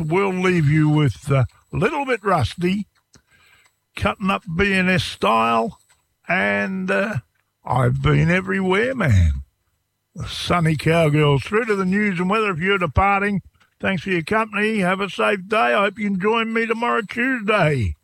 we'll leave you with a little bit rusty, cutting up BNS style, and I've been everywhere, man. The Sunny Cowgirls through to the news and weather if you're departing. Thanks for your company. Have a safe day. I hope you can join me tomorrow, Tuesday.